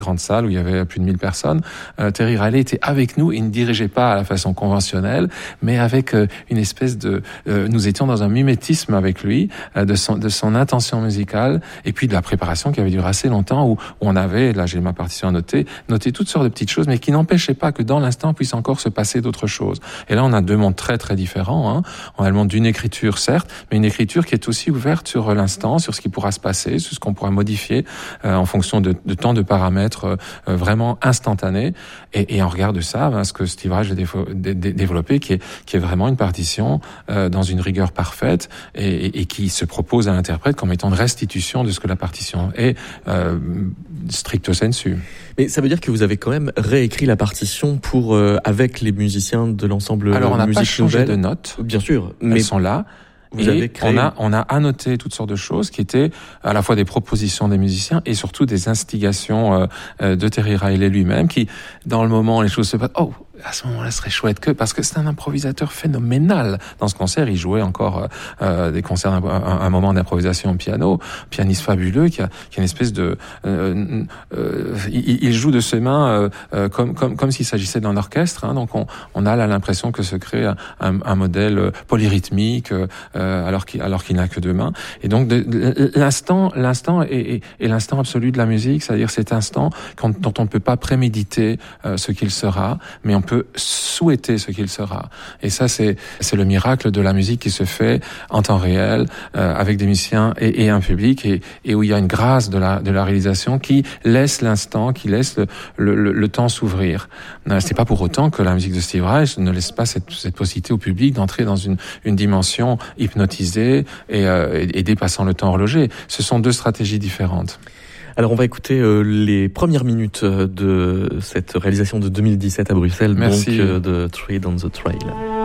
grande salle où il y avait plus de 1000 personnes. Terry Riley était avec nous. Il ne dirigeait pas à la façon conventionnelle, mais avec une espèce de... nous étions dans un mimétisme avec lui, de son intention musicale, et puis de la préparation qui avait duré assez longtemps, où on avait, là j'ai ma partition à noter toutes sortes de petites choses, mais qui n'empêchaient pas que dans l'instant puisse encore se passer d'autres choses. Et là on a deux mondes très très différents. Hein. On a le monde d'une écriture, certes, mais une écriture qui est aussi ouverte sur l'instant, sur ce qui pourra se passer, sur ce qu'on pourra modifier en fonction de tant de paramètres vraiment instantané, et en regard de ça, ce que Steve Reich a développé, qui est vraiment une partition dans une rigueur parfaite, et qui se propose à l'interprète comme étant une restitution de ce que la partition est stricto sensu. Mais ça veut dire que vous avez quand même réécrit la partition pour avec les musiciens de l'ensemble. Alors on n'a pas changé nouvelle. de notes, bien sûr, mais elles sont là. Vous avez créé... on a annoté toutes sortes de choses qui étaient à la fois des propositions des musiciens et surtout des instigations de Terry Riley lui-même, qui, dans le moment où les choses se passent, à ce moment-là, ce serait chouette parce que c'est un improvisateur phénoménal. Dans ce concert, il jouait encore des concerts, un moment d'improvisation au piano, pianiste fabuleux qui a une espèce de, il joue de ses mains comme s'il s'agissait d'un orchestre. Hein, donc on a là l'impression que se crée un modèle polyrythmique alors qu'il n'a que deux mains. Et donc l'instant est l'instant absolu de la musique, c'est-à-dire cet instant dont on ne peut pas préméditer ce qu'il sera, mais on peut souhaiter ce qu'il sera. Et ça, c'est le miracle de la musique qui se fait en temps réel, avec des musiciens et un public, et où il y a une grâce de la réalisation qui laisse l'instant, qui laisse le temps s'ouvrir. C'est pas pour autant que la musique de Steve Reich ne laisse pas cette possibilité au public d'entrer dans une dimension hypnotisée et dépassant le temps horloger. Ce sont deux stratégies différentes. Alors on va écouter les premières minutes de cette réalisation de 2017 à Bruxelles. Merci. Donc de Trade on the Trail.